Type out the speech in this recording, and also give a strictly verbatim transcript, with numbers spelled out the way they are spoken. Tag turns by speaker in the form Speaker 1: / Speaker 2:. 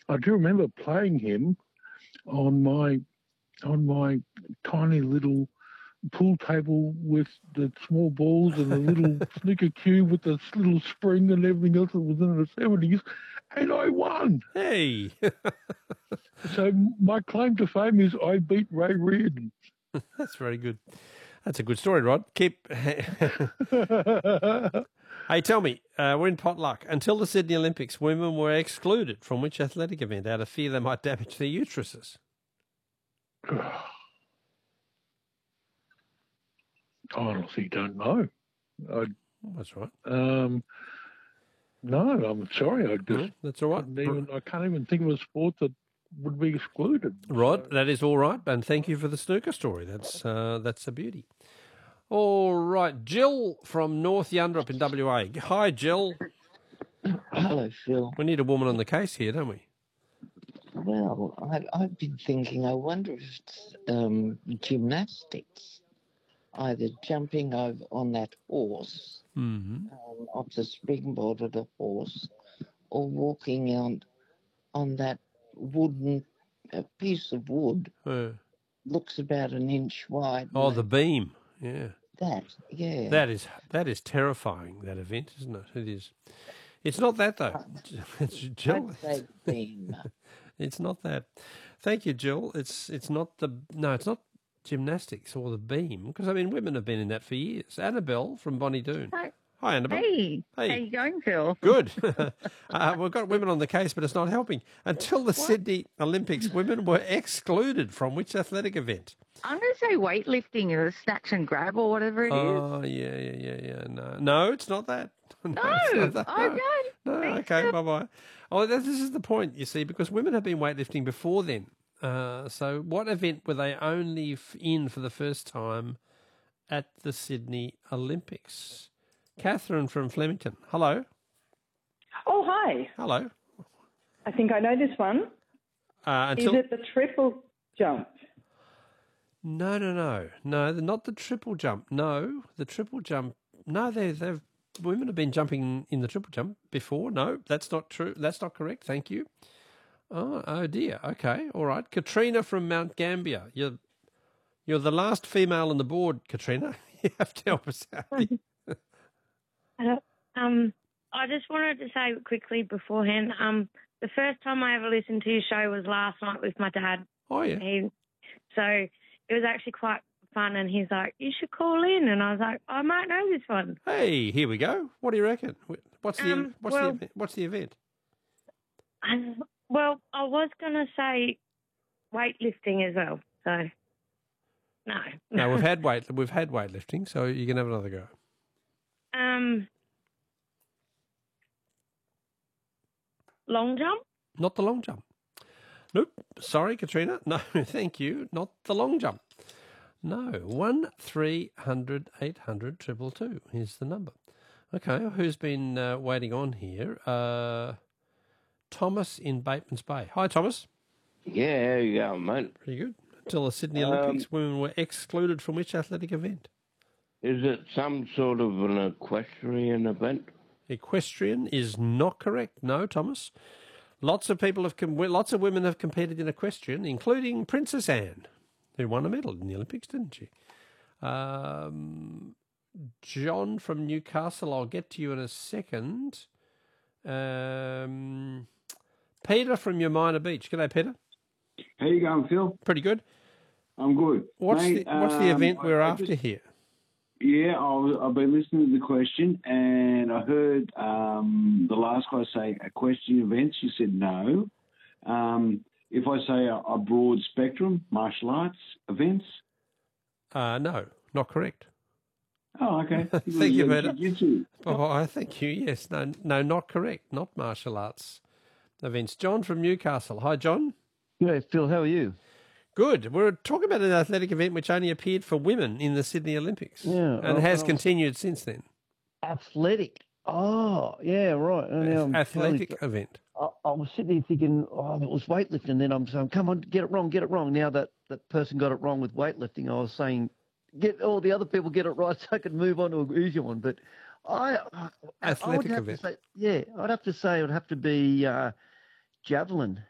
Speaker 1: I do remember playing him on my on my tiny little pool table with the small balls and the little snooker cube with the little spring and everything else that was in the seventies, and I won.
Speaker 2: Hey.
Speaker 1: So my claim to fame is I beat Ray Reardon.
Speaker 2: That's very good. That's a good story, Rod. Keep. Hey, tell me, uh, we're in potluck. Until the Sydney Olympics, women were excluded from which athletic event out of fear they might damage their uteruses?
Speaker 1: I honestly don't know. I,
Speaker 2: That's right.
Speaker 1: Um, no, I'm sorry. I just
Speaker 2: no, that's all right.
Speaker 1: Even, I can't even think of a sport that would be excluded.
Speaker 2: Rod,
Speaker 1: so.
Speaker 2: that is all right, and thank you for the snooker story. That's uh, that's a beauty. All right, Jill from North Yunderup in W A. Hi, Jill.
Speaker 3: Hello, Phil.
Speaker 2: We need a woman on the case here, don't we?
Speaker 3: Well, I, I've been thinking, I wonder if it's um, gymnastics, either jumping over on that horse,
Speaker 2: mm-hmm.
Speaker 3: um, off the springboard of the horse, or walking on on that wooden uh, piece of wood.
Speaker 2: Uh,
Speaker 3: looks about an inch wide.
Speaker 2: Oh, the beam. Yeah.
Speaker 3: That, yeah.
Speaker 2: That is that is terrifying, that event, isn't it? It is. It's not that, though. It's Jill.
Speaker 3: I'd say beam.
Speaker 2: It's not that. Thank you, Jill. It's it's not the no, it's not gymnastics or the beam, because I mean women have been in that for years. Annabelle from Bonnie Doon.
Speaker 4: Hi.
Speaker 2: Hi, Annabelle.
Speaker 4: Hey.
Speaker 2: Hey.
Speaker 4: How you going, Phil?
Speaker 2: Good. uh, we've got women on the case, but it's not helping. Until the what? Sydney Olympics, women were excluded from which athletic event?
Speaker 4: I'm going to say weightlifting or snatch and grab or whatever it
Speaker 2: oh,
Speaker 4: is.
Speaker 2: Oh, yeah, yeah, yeah, yeah. No, no, it's not that. No,
Speaker 4: no,
Speaker 2: it's not that.
Speaker 4: I
Speaker 2: no.
Speaker 4: don't.
Speaker 2: No, okay, bye-bye. Oh, this is the point, you see, because women have been weightlifting before then. Uh, so what event were they only f- in for the first time at the Sydney Olympics? Catherine from Flemington. Hello.
Speaker 5: Oh, hi.
Speaker 2: Hello.
Speaker 5: I think I know this one.
Speaker 2: Uh, until...
Speaker 5: Is it the triple jump?
Speaker 2: No, no, no. No, not the triple jump. No, the triple jump. No, they, they've women have been jumping in the triple jump before. No, that's not true. That's not correct. Thank you. Oh, oh dear. Okay, all right. Katrina from Mount Gambier. You're, you're the last female on the board, Katrina. You have to help us out.
Speaker 6: Uh, um, I just wanted to say quickly beforehand, um, the first time I ever listened to your show was last night with my dad.
Speaker 2: Oh, yeah.
Speaker 6: He, so it was actually quite fun, and he's like, you should call in. And I was like, I might know this one.
Speaker 2: Hey, here we go. What do you reckon? What's the,
Speaker 6: um,
Speaker 2: what's
Speaker 6: well,
Speaker 2: the, what's the event?
Speaker 6: Um, well, I was going to say weightlifting as well, so no.
Speaker 2: No, we've had weight, we've had weightlifting, so you can have another go.
Speaker 6: Um, long jump?
Speaker 2: Not the long jump. Nope. Sorry, Katrina. No, thank you. Not the long jump. No. One three hundred eight hundred triple two is the number. Okay. Who's been uh, waiting on here? Uh, Thomas in Bateman's Bay. Hi, Thomas.
Speaker 7: Yeah, how you going, mate?
Speaker 2: Pretty good. Until the Sydney Olympics, um, women were excluded from which athletic event?
Speaker 7: Is it some sort of an equestrian event?
Speaker 2: Equestrian is not correct. No, Thomas. Lots of people have, com- lots of women have competed in equestrian, including Princess Anne, who won a medal in the Olympics, didn't she? Um, John from Newcastle, I'll get to you in a second. Um, Peter from Umina Beach. G'day, Peter.
Speaker 8: How you going, Phil?
Speaker 2: Pretty good.
Speaker 8: I'm good.
Speaker 2: What's
Speaker 8: Mate,
Speaker 2: the What's the
Speaker 8: um,
Speaker 2: event we're
Speaker 8: I, I
Speaker 2: after
Speaker 8: just,
Speaker 2: here?
Speaker 8: Yeah, I was, I've been listening to the question, and I heard um, the last guy say equestrian events. You said no. Um, if I say a, a broad spectrum, martial arts events?
Speaker 2: Uh, no, not correct.
Speaker 8: Oh, okay.
Speaker 2: Thank you, Peter. Oh, I thank you. Yes, no, no, not correct. Not martial arts events. John from Newcastle. Hi, John.
Speaker 9: Yeah, Phil. How are you?
Speaker 2: Good. We're talking about an athletic event which only appeared for women in the Sydney Olympics.
Speaker 9: Yeah,
Speaker 2: and
Speaker 9: I,
Speaker 2: has
Speaker 9: I,
Speaker 2: continued since then.
Speaker 9: Athletic. Oh, yeah, right. Now
Speaker 2: athletic
Speaker 9: you,
Speaker 2: event.
Speaker 9: I, I was sitting there thinking, oh, it was weightlifting. Then I'm saying, come on, get it wrong, get it wrong. Now that that person got it wrong with weightlifting, I was saying, get all the other people get it right so I can move on to an easier one. But I, I
Speaker 2: athletic
Speaker 9: I would have
Speaker 2: event.
Speaker 9: To say, yeah, I'd have to say it would have to be uh, javelin.